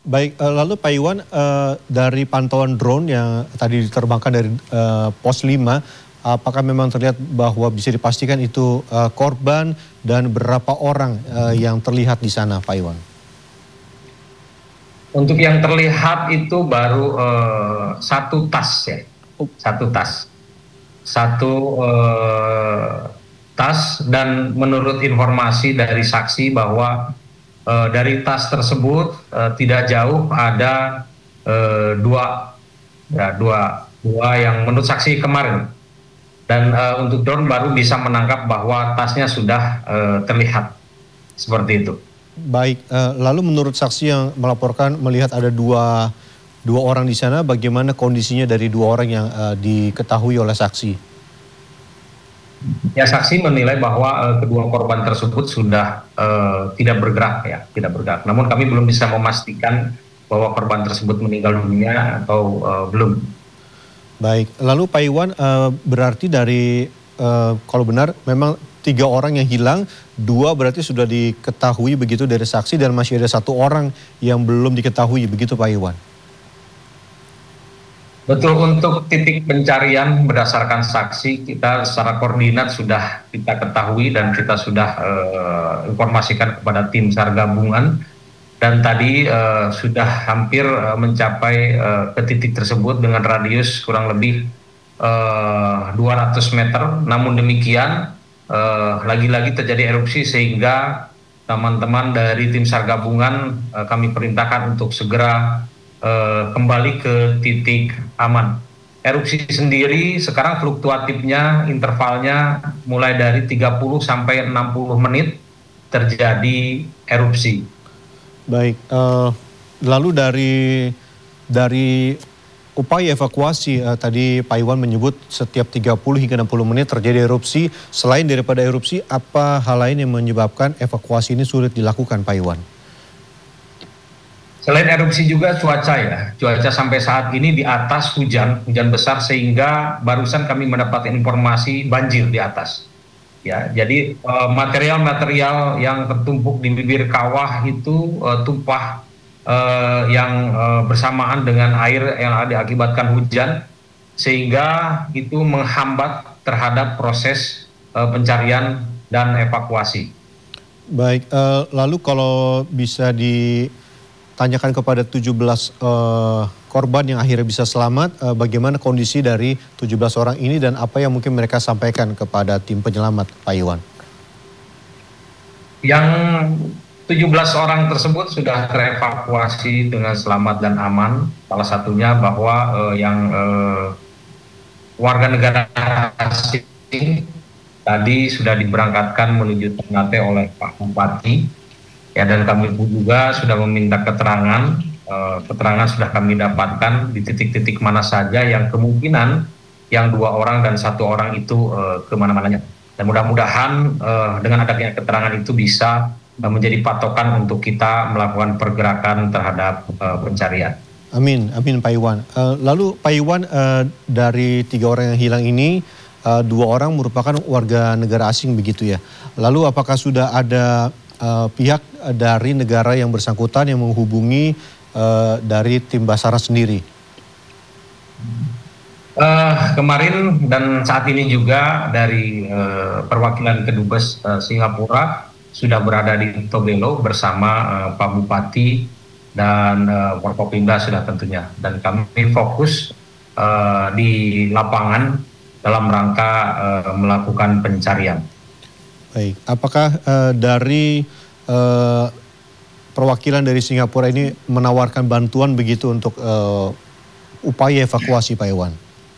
Baik, lalu Pak Iwan, dari pantauan drone yang tadi diterbangkan dari pos 5, apakah memang terlihat bahwa bisa dipastikan itu korban dan berapa orang yang terlihat di sana, Pak Iwan? Untuk yang terlihat itu baru satu tas ya, Oh, satu tas, satu tas, dan menurut informasi dari saksi bahwa dari tas tersebut tidak jauh ada dua, ya, dua yang menurut saksi kemarin. Dan untuk drone baru bisa menangkap bahwa tasnya sudah terlihat seperti itu. baik, lalu menurut saksi yang melaporkan melihat ada dua orang di sana, bagaimana kondisinya dari dua orang yang diketahui oleh saksi? Ya, saksi menilai bahwa kedua korban tersebut sudah tidak bergerak, ya, tidak bergerak. Namun kami belum bisa memastikan bahwa korban tersebut meninggal dunia atau belum. Baik, lalu Pak Iwan, berarti dari kalau benar memang 3 orang yang hilang, 2 berarti sudah diketahui begitu dari saksi dan masih ada 1 orang yang belum diketahui begitu Pak Iwan? Betul, untuk titik pencarian berdasarkan saksi kita secara koordinat sudah kita ketahui dan kita sudah informasikan kepada tim SAR gabungan, dan tadi sudah hampir mencapai ke titik tersebut dengan radius kurang lebih 200 meter. Namun demikian lagi-lagi terjadi erupsi sehingga teman-teman dari tim SAR gabungan kami perintahkan untuk segera kembali ke titik aman. Erupsi sendiri sekarang fluktuatifnya, intervalnya mulai dari 30 sampai 60 menit terjadi erupsi. Baik, lalu dari upaya evakuasi, tadi Pak Iwan menyebut setiap 30 hingga 60 menit terjadi erupsi. Selain daripada erupsi, apa hal lain yang menyebabkan evakuasi ini sulit dilakukan Pak Iwan? Selain erupsi juga cuaca, ya. Cuaca sampai saat ini di atas hujan besar sehingga barusan kami mendapat informasi banjir di atas. Ya, jadi material-material yang tertumpuk di bibir kawah itu tumpah yang bersamaan dengan air yang diakibatkan hujan, sehingga itu menghambat terhadap proses pencarian dan evakuasi. Baik, lalu kalau bisa ditanyakan kepada 17 korban yang akhirnya bisa selamat, bagaimana kondisi dari 17 orang ini dan apa yang mungkin mereka sampaikan kepada tim penyelamat, Pak Iwan? Yang 17 orang tersebut sudah terevakuasi dengan selamat dan aman. Salah satunya bahwa yang warga negara asing tadi sudah diberangkatkan menuju Ternate oleh Pak Bupati, ya, dan kami juga sudah meminta keterangan. Keterangan sudah kami dapatkan di titik-titik mana saja yang kemungkinan yang 2 orang dan 1 orang itu kemana-mananya. Dan mudah-mudahan dengan adanya keterangan itu bisa menjadi patokan untuk kita melakukan pergerakan terhadap pencarian. Amin, amin Pak Iwan. Lalu Pak Iwan, dari 3 orang yang hilang ini, 2 orang merupakan warga negara asing begitu ya. Lalu apakah sudah ada pihak dari negara yang bersangkutan yang menghubungi dari tim Basarnas sendiri? Kemarin dan saat ini juga dari perwakilan Kedubes Singapura sudah berada di Tobelo bersama Pak Bupati dan Forkopimda sudah tentunya, dan kami fokus di lapangan dalam rangka melakukan pencarian. Baik, apakah dari perwakilan dari Singapura ini menawarkan bantuan begitu untuk upaya evakuasi Pak Iwan?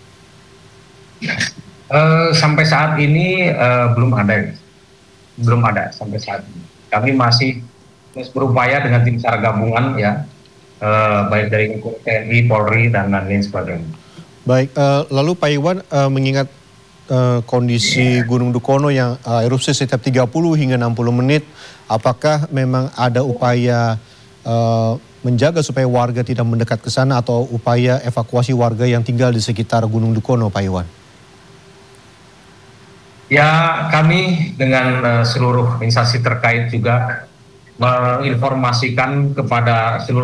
Sampai saat ini belum ada sampai saat ini. Kami masih terus berupaya dengan tim SAR gabungan, ya, baik dari TNI, Polri dan lain sebagainya. Baik, lalu Pak Iwan, mengingat kondisi Gunung Dukono yang erupsi setiap 30 hingga 60 menit, apakah memang ada upaya menjaga supaya warga tidak mendekat ke sana atau upaya evakuasi warga yang tinggal di sekitar Gunung Dukono, Pak Iwan? Ya, kami dengan seluruh instansi terkait juga menginformasikan kepada seluruh